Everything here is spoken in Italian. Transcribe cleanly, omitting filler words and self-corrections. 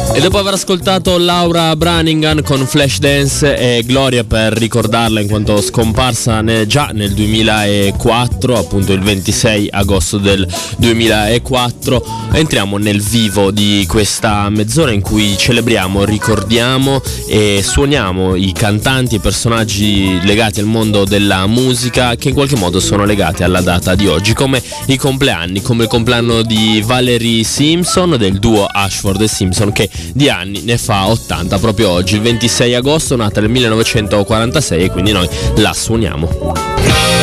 E dopo aver ascoltato Laura Branigan con Flashdance e Gloria per ricordarla in quanto scomparsa già nel 2004, appunto il 26 agosto del 2004, entriamo nel vivo di questa mezz'ora in cui celebriamo, ricordiamo e suoniamo i cantanti e personaggi legati al mondo della musica che in qualche modo sono legati alla data di oggi, come i compleanni, come il compleanno di Valerie Simpson del duo Ashford e Simpson, che di anni ne fa 80 proprio oggi, il 26 agosto, nata nel 1946, e quindi noi la suoniamo.